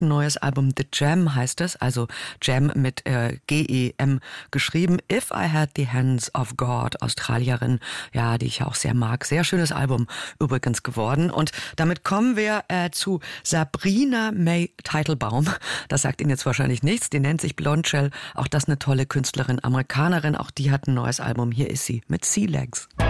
ein neues Album. The Gem heißt es, also Gem mit G-E-M geschrieben. If I Had the Hands of God, Australierin, ja, die ich ja auch sehr mag. Sehr schönes Album übrigens geworden. Und damit kommen wir zu Sabrina May Teitelbaum. Das sagt Ihnen jetzt wahrscheinlich nichts. Die nennt sich Blondshell. Auch das eine tolle Künstlerin, Amerikanerin. Auch die hat ein neues Album. Hier ist sie mit Sea Legs.